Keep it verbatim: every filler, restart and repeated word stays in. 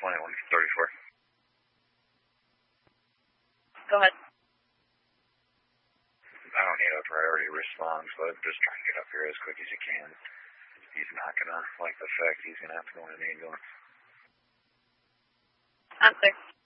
twenty-one thirty-four. Go ahead. I don't need a priority response, but just try to get up here as quick as you can. He's not going to like the fact he's going to have to go in an ambulance. I'm six.